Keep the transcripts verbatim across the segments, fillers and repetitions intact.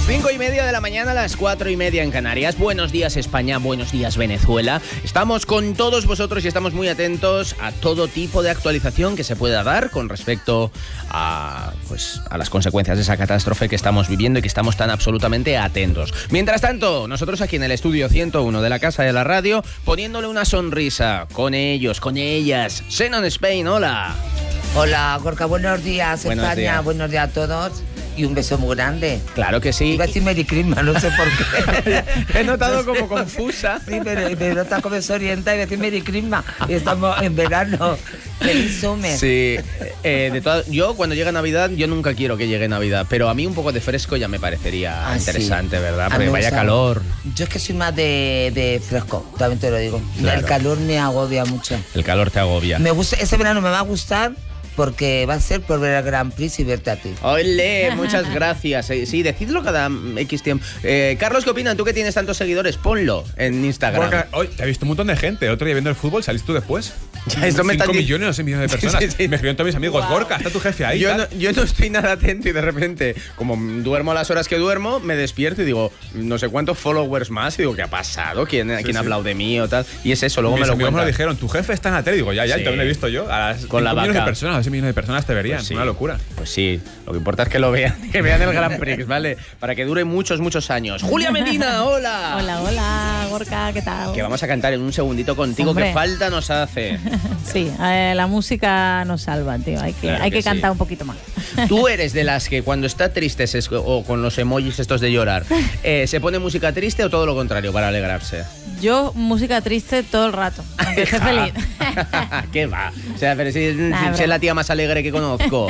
Cinco y media de la mañana, a las cuatro y media en Canarias. Buenos días España, buenos días Venezuela. Estamos con todos vosotros y estamos muy atentos a todo tipo de actualización que se pueda dar con respecto a, pues, a las consecuencias de esa catástrofe que estamos viviendo y que estamos tan absolutamente atentos. Mientras tanto, nosotros aquí en el estudio ciento uno de la Casa de la Radio, poniéndole una sonrisa con ellos, con ellas. Xenon Spain, hola. Hola, Gorka, buenos días, Buenos España, días. buenos días a todos y un beso muy grande. Claro que sí. Iba a decir Merry Christmas, no sé por qué. He notado como confusa. Sí, pero, pero está como se orienta y va a decir Merry Christmas. Y estamos en verano. Feliz summer. Sí, eh, de todas, yo cuando llega Navidad, yo nunca quiero que llegue Navidad, pero a mí un poco de fresco ya me parecería Ah, interesante, sí. ¿verdad? A Porque mí me vaya gusta- calor. Yo es que soy más de, de fresco, también te lo digo. Claro. El calor me agobia mucho. El calor te agobia. Me gusta, ese verano me va a gustar porque va a ser por ver el Grand Prix y verte a ti. Ole, muchas gracias. Eh, Sí, decidlo cada X tiempo. Eh, Carlos, ¿qué opinan? Tú que tienes tantos seguidores, ponlo en Instagram. Porque hoy te he visto un montón de gente. El otro día viendo el fútbol saliste tú después. Ya, esto me cinco están di- millones, no sé, millones de personas. Sí, sí, sí. Me escribieron todos mis amigos. Gorka, está tu jefe ahí. Yo tal. no, yo no estoy nada atento y de repente, como duermo a las horas que duermo, me despierto y digo, no sé cuántos followers más. Y digo, ¿qué ha pasado? ¿Quién, quién sí. ha hablado de mí o tal? Y es eso, luego Mis me lo amigos me lo cuentan. dijeron. Tu jefe está en la tele. Digo, ya, ya, Sí. también lo he visto yo. A las Con la cinco millones vaca. de personas, a seis millones de personas te verían. Pues sí. Una locura. Pues sí, lo que importa es que lo vean, que vean el Grand Prix, ¿vale? Para que dure muchos, muchos años. Julia Medina, hola. Hola, hola, Gorka, ¿qué tal? Que vamos a cantar en un segundito contigo, Hombre. que falta nos hace. Sí, eh, la música nos salva, tío. Hay que, Claro hay que que, sí. cantar un poquito más. Tú eres de las que cuando está triste se- o con los emojis estos de llorar, eh, ¿se pone música triste o todo lo contrario para alegrarse? Yo, música triste todo el rato, aunque esté feliz. ¿Qué va? O sea, pero si, Nah, si es broma. la tía más alegre que conozco.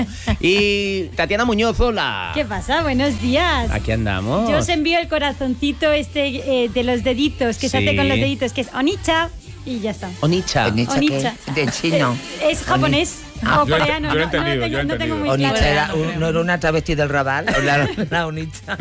Y Tatiana Muñoz, hola. ¿Qué pasa? Buenos días. Aquí andamos. Yo os envío el corazoncito este eh, de los deditos, que se Sí. hace con los deditos, que es Onicha, y ya está. Onicha. Onicha, Onicha. ¿qué? De chino. Eh, es japonés Ah, o yo lo he- coreano. yo lo he no- no, entendido, tengo, yo lo he no tengo muy entendido. Onicha claro. era un- no era una travesti del Raval, o la, la Onicha.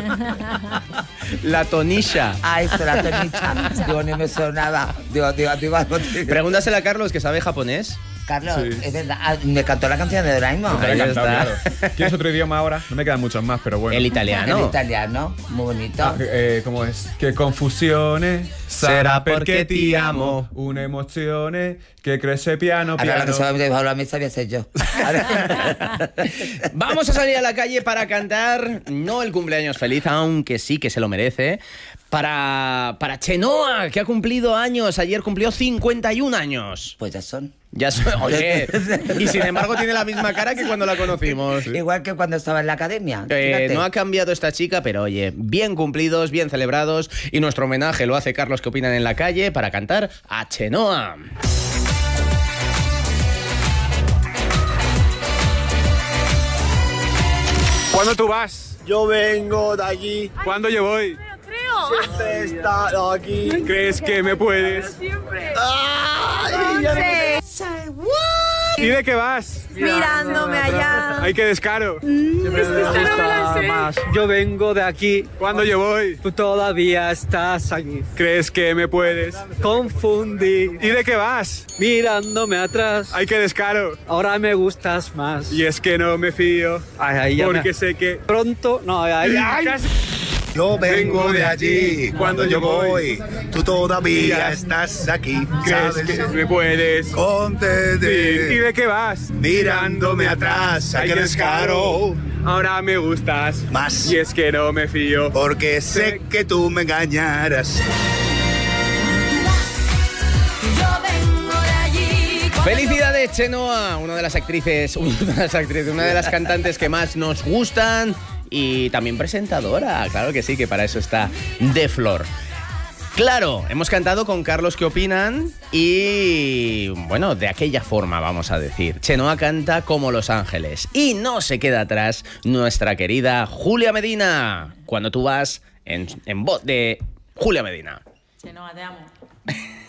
La tonisha. Ah, eso, la Tonicha. Digo, ni me sonaba. Digo, digo, digo, algo te- Pregúntasela a Carlos, que sabe japonés. Carlos, Sí. es verdad. Ah, me cantó la canción de Doraemon. Te lo he Ahí cantado, está. claro. ¿Quieres otro idioma ahora? No me quedan muchos más, pero bueno. El El italiano. italiano, muy bonito. Ah, eh, ¿Cómo es? Che confusione sarà perché ti amo. Una emozione che cresce piano Ahora la que piano. se va a meter bajo la mesa voy a ser yo. Vamos a salir a la calle para cantar, no el cumpleaños feliz, aunque sí que se lo merece, para, para Chenoa, que ha cumplido años. Ayer cumplió cincuenta y un años. Pues ya son. Ya soy, oye, y sin embargo tiene la misma cara que cuando la conocimos. Igual que cuando estaba en la academia. Eh, fíjate. no ha cambiado esta chica, pero oye, bien cumplidos, bien celebrados. Y nuestro homenaje lo hace Carlos, que opinan en la calle, para cantar a Chenoa. ¿Cuándo tú vas? Yo vengo de allí, ¿Cuándo yo voy? siempre he estado aquí. ¿Crees que me puedes? Ay, ya no me- ¿Y de qué vas? Mirándome allá. ¡Ay, qué descaro! Siempre me gusta más. Yo vengo de aquí, ¿Cuándo yo voy? tú todavía estás aquí. ¿Crees que me puedes? Confundí, ¿Y de qué vas? mirándome atrás. ¡Ay, qué descaro! Ahora me gustas más. Y es que no me fío, Ay, ay, ya me- porque sé que... Pronto, no, ay, ay. Casi- Yo vengo de allí, Cuando yo voy, tú todavía estás aquí, ¿Crees ¿sabes? que me puedes? Ponte ¿Y de de qué vas? mirándome atrás, a Ay, que qué descaro, Ahora me gustas Más. Y es que no me fío. porque sé que tú me engañarás. Felicidades, Chenoa, una de las actrices, una de las actrices, una de las cantantes que más nos gustan y también presentadora, claro que sí, que para eso está de flor. Claro, hemos cantado con Carlos, ¿qué opinan? Y bueno, de aquella forma vamos a decir. Chenoa canta como Los Ángeles y no se queda atrás nuestra querida Julia Medina, cuando tú vas en, en voz de Julia Medina. Chenoa, te amo.